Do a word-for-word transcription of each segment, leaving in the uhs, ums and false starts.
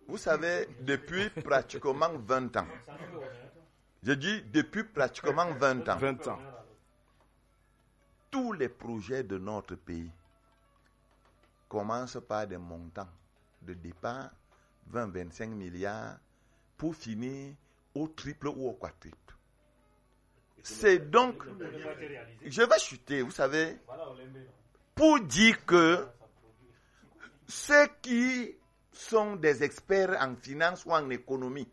vous savez, depuis pratiquement vingt ans, je dis depuis pratiquement vingt ans, vingt ans, tous les projets de notre pays commencent par des montants de départ, vingt à vingt-cinq milliards, pour finir au triple ou au quadruple. C'est donc, je vais chuter, vous savez, pour dire que ceux qui sont des experts en finance ou en économie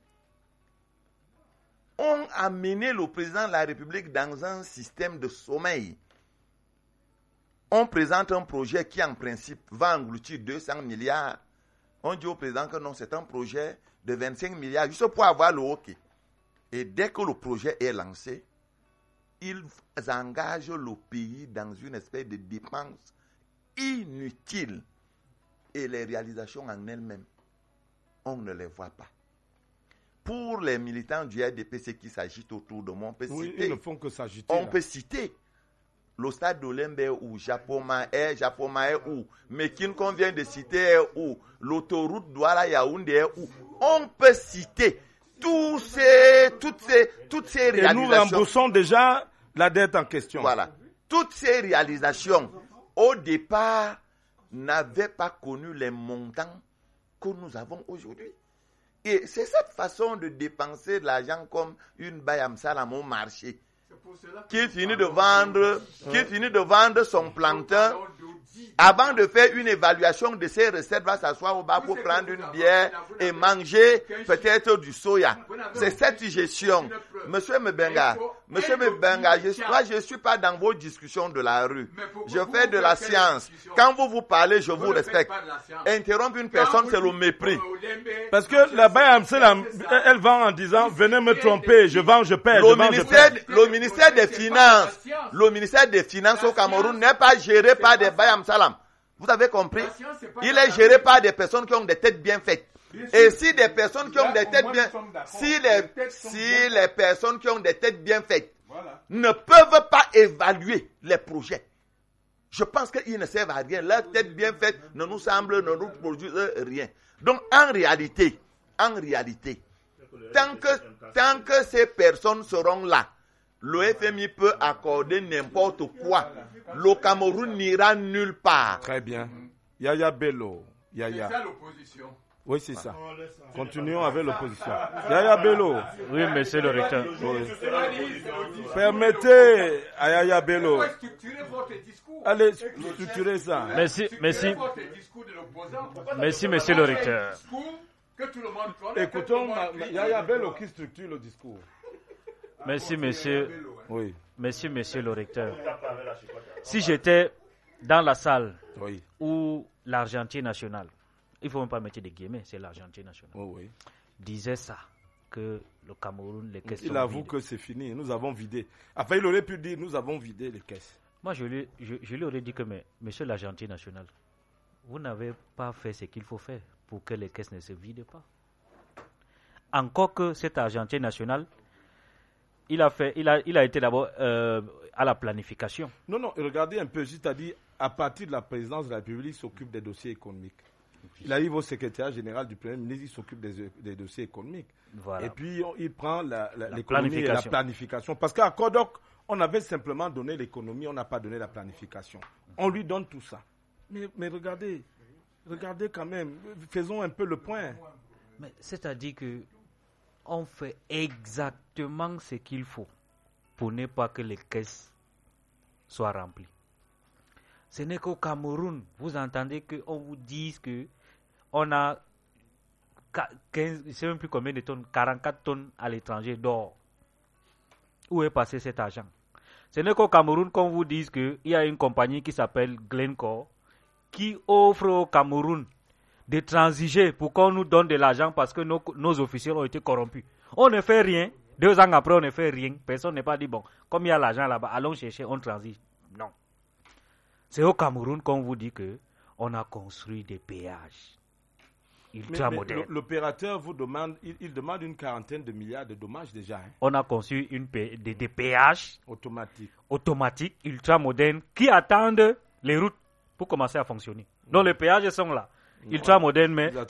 ont amené le président de la République dans un système de sommeil. On présente un projet qui, en principe, va engloutir deux cents milliards. On dit au président que non, c'est un projet de vingt-cinq milliards, juste pour avoir le hockey. Et dès que le projet est lancé, ils engagent le pays dans une espèce de dépense inutile. Et les réalisations en elles-mêmes, on ne les voit pas. Pour les militants du R D P C qui s'agitent autour de moi, on peut oui, citer. Ils ne font que s'agiter. On là. peut citer le stade d'Olembe où Japoma est, Japoma est où, Mekin qu'on vient de citer est où, l'autoroute Douala Yaoundé est où. On peut citer tous ces, toutes ces, toutes ces réalisations. Et nous remboursons déjà la dette en question. Voilà. Toutes ces réalisations, au départ, n'avaient pas connu les montants que nous avons aujourd'hui. Et c'est cette façon de dépenser de l'argent comme une Bayam Salam au marché. Qu'il finit de vendre, qu'il finit de vendre son plantain. Avant de faire une évaluation de ses recettes, va s'asseoir au bar pour prendre une bière et manger peut-être du soya. C'est cette gestion. Monsieur Mbenga, Monsieur Mbenga, je ne suis pas dans vos discussions de la rue. Je fais de la science. Quand vous vous parlez, je vous respecte. Interrompre une personne, c'est le mépris. Parce que la Bayam Salam, elle vend en disant, venez me tromper, je vends, je perds, le je vends, ministère, je perds. Le ministère des Finances, le ministère des Finances au Cameroun n'est pas géré par des Bayam Salam. Vous avez compris? Il est géré par des personnes qui ont des têtes bien faites. Et si des personnes qui ont des têtes bien, si les, si les personnes qui ont des têtes bien faites ne peuvent pas évaluer les projets, je pense qu'ils ne servent à rien. Leur tête bien faite ne nous semble, ne nous produisent rien. Donc, en réalité, en réalité, tant que, tant que ces personnes seront là, le F M I peut accorder n'importe quoi. Le Cameroun n'ira nulle part. Très bien. Yaya Bello. Yaya. C'est ça l'opposition. Oui, c'est ça. Continuons avec l'opposition. Yaya Bello. Oui, monsieur le recteur. Oui. Permettez à Yaya Bello. Allez, structurer ça. Merci, merci. Merci, monsieur le recteur. Écoutons Yaya Bello qui structure le discours. Merci, monsieur. Oui. Merci, monsieur le recteur. Si j'étais dans la salle oui. où l'Argentine nationale, il ne faut même pas mettre des guillemets, c'est l'Argentine nationale, oh, oui. disait ça, que le Cameroun, les caisses il sont avoue vides. que c'est fini, nous avons vidé. Enfin, il aurait pu dire, nous avons vidé les caisses. Moi, je lui, je, je lui aurais dit que, mais, monsieur l'Argentine nationale, vous n'avez pas fait ce qu'il faut faire pour que les caisses ne se vident pas. Encore que cette Argentine nationale, il a, fait, il a, il a été d'abord euh, à la planification. Non, non, regardez un peu, c'est-à-dire, à partir de la présidence de la République, il s'occupe des dossiers économiques. Il arrive au secrétaire général du Premier ministre, il s'occupe des, des dossiers économiques. Voilà. Et puis, on, il prend la, la, la l'économie et la planification. Parce qu'à Kodok, on avait simplement donné l'économie, on n'a pas donné la planification. On lui donne tout ça. Mais, mais regardez, regardez quand même, faisons un peu le point. Mais c'est-à-dire que on fait exactement ce qu'il faut pour ne pas que les caisses soient remplies. Ce n'est qu'au Cameroun, vous entendez qu'on vous dise que on a quinze, je ne sais même plus combien de tonnes, quarante-quatre tonnes à l'étranger d'or. Où est passé cet argent? Ce n'est qu'au Cameroun qu'on vous dise qu'il y a une compagnie qui s'appelle Glencore qui offre au Cameroun de transiger pour qu'on nous donne de l'argent parce que nos, nos officiels ont été corrompus. On ne fait rien. Deux ans après, on ne fait rien. Personne n'est pas dit, bon, comme il y a l'argent là-bas, allons chercher, on transige. Non. C'est au Cameroun qu'on vous dit qu'on a construit des péages ultra modernes. L'opérateur vous demande, il, il demande une quarantaine de milliards de dommages déjà. Hein. On a conçu une, des, des péages automatiques, automatiques ultra modernes qui attendent les routes pour commencer à fonctionner. Donc les péages sont là. Ultra moderne, mais